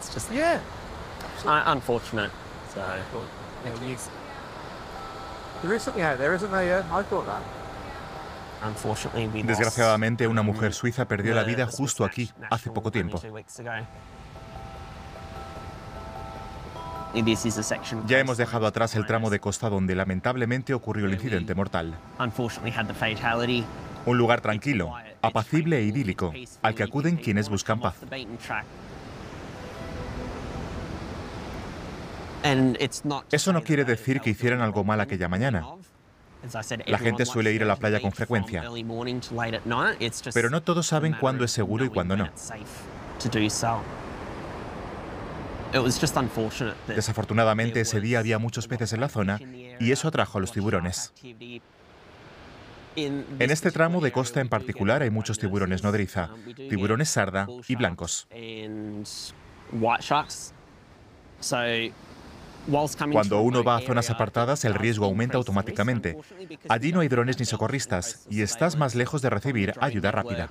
It's just unfortunate. So There is something out there, isn't there? Yeah, I thought that. unfortunately, we Desgraciadamente, una mujer suiza perdió la vida justo aquí, hace poco tiempo. Ya hemos dejado atrás el tramo de costa donde lamentablemente ocurrió el incidente mortal. Un lugar tranquilo, apacible e idílico, al que acuden quienes buscan paz. Eso no quiere decir que hicieran algo mal aquella mañana. La gente suele ir a la playa con frecuencia, pero no todos saben cuándo es seguro y cuándo no. Desafortunadamente, ese día había muchos peces en la zona y eso atrajo a los tiburones. En este tramo de costa en particular hay muchos tiburones nodriza, tiburones sarda y blancos. Cuando uno va a zonas apartadas, el riesgo aumenta automáticamente. Allí no hay drones ni socorristas y estás más lejos de recibir ayuda rápida.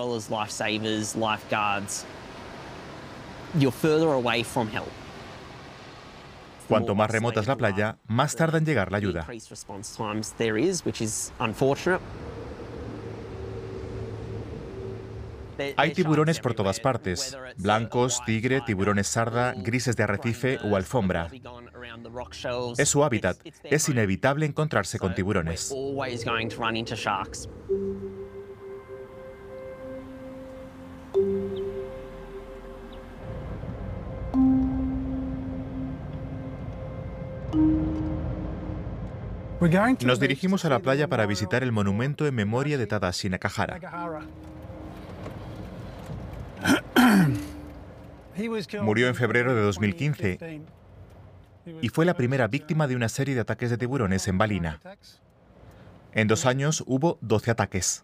Cuanto más remota es la playa, más tarda en llegar la ayuda. Hay tiburones por todas partes, blancos, tigre, tiburones sarda, grises de arrecife o alfombra. Es su hábitat, es inevitable encontrarse con tiburones. Nos dirigimos a la playa para visitar el monumento en memoria de Tadashi Nakahara. Murió en febrero de 2015 y fue la primera víctima de una serie de ataques de tiburones en Ballina. En 2 años hubo 12 ataques.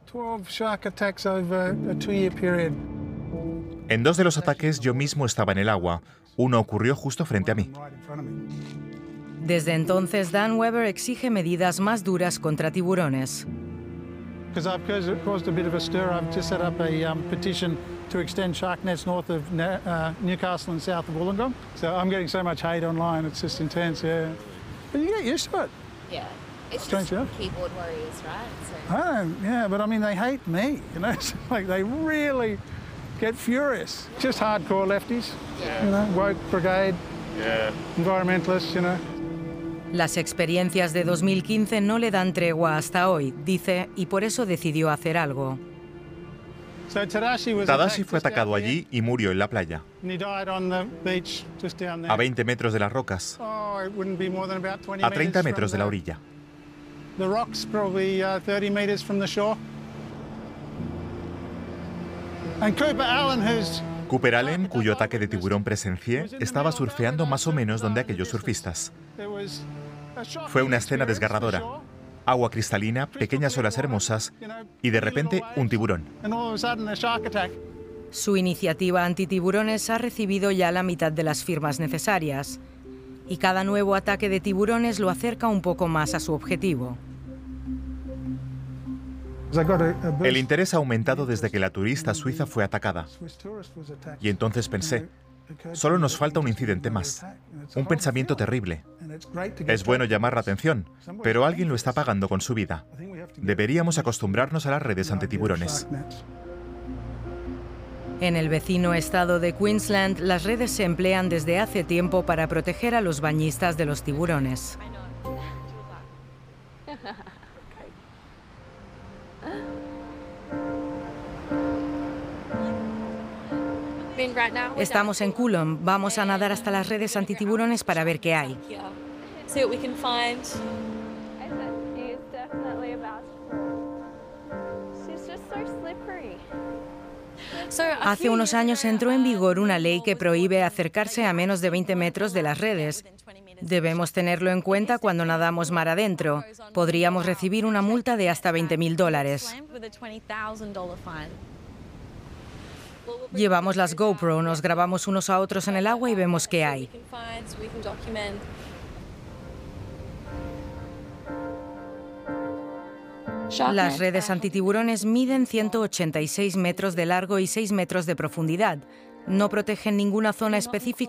En 2 de los ataques yo mismo estaba en el agua. Uno ocurrió justo frente a mí. Desde entonces, Dan Weber exige medidas más duras contra tiburones. Because I've caused a bit of a stir, I've just set up a petition to extend shark nets north of Newcastle and south of Wollongong. So I'm getting so much hate online, it's just intense, yeah. But you get used to it. Yeah, it's Strange, just yeah? keyboard warriors, right? So. I don't, yeah, but I mean, they hate me, you know? It's like they really get furious. Just hardcore lefties, Yeah. you know, woke brigade, environmentalists, you know. Las experiencias de 2015 no le dan tregua hasta hoy, dice, y por eso decidió hacer algo. So Tadashi fue atacado allí y murió en la playa, a 20 metros de las rocas, a 30 metros de la orilla. The rocks probably 30 meters from the shore. And Cooper Allen, Cooper Allen, cuyo ataque de tiburón presencié, estaba surfeando más o menos donde aquellos surfistas. Fue una escena desgarradora. Agua cristalina, pequeñas olas hermosas y de repente un tiburón. Su iniciativa antitiburones ha recibido ya la mitad de las firmas necesarias y cada nuevo ataque de tiburones lo acerca un poco más a su objetivo. El interés ha aumentado desde que la turista suiza fue atacada. Y entonces pensé, solo nos falta un incidente más. Un pensamiento terrible. Es bueno llamar la atención, pero alguien lo está pagando con su vida. Deberíamos acostumbrarnos a las redes antitiburones. En el vecino estado de Queensland, las redes se emplean desde hace tiempo para proteger a los bañistas de los tiburones. Estamos en Coulomb. Vamos a nadar hasta las redes antitiburones para ver qué hay. Hace unos años entró en vigor una ley que prohíbe acercarse a menos de 20 metros de las redes. Debemos tenerlo en cuenta cuando nadamos mar adentro. Podríamos recibir una multa de hasta $20,000. Llevamos las GoPro, nos grabamos unos a otros en el agua y vemos qué hay. Las redes antitiburones miden 186 metros de largo y 6 metros de profundidad. No protegen ninguna zona específica